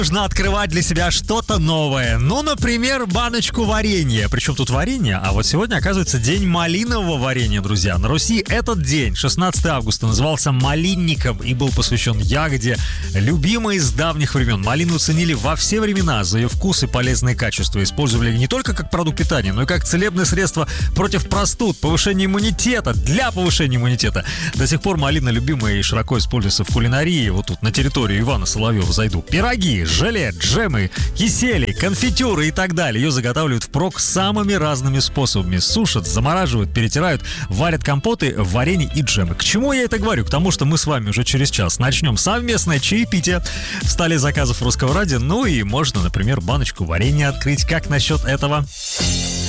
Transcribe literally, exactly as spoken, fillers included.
Нужно открывать для себя что-то новое. Ну, например, баночку варенья. Причем тут варенье, а вот сегодня, оказывается, день малинового варенья, друзья. На Руси этот день, шестнадцатого августа, назывался малинником и был посвящен ягоде, любимой с давних времен. Малину ценили во все времена за ее вкус и полезные качества. Использовали не только как продукт питания, но и как целебное средство против простуд, повышения иммунитета, для повышения иммунитета. До сих пор малина любимая и широко используется в кулинарии. Вот тут на территорию Ивана Соловьева зайду. Пироги, желе, джемы, кисели, конфитюры и так далее. Ее заготавливают впрок самыми разными способами. Сушат, замораживают, перетирают, варят компоты, варенье и джемы. К чему я это говорю? К тому, что мы с вами уже через час начнем совместное чаепитие в столе заказов Русского радио. Ну и можно, например, баночку варенья открыть. Как насчет этого?